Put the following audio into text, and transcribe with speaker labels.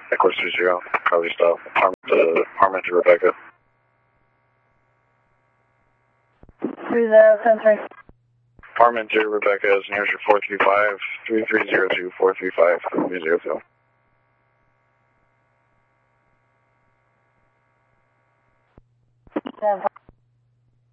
Speaker 1: Equus 30, Charlie stop. Harmon to Rebecca.
Speaker 2: 3073.
Speaker 1: Harmon to Rebecca is near your 435, 3302, 435, 302.
Speaker 2: Yeah.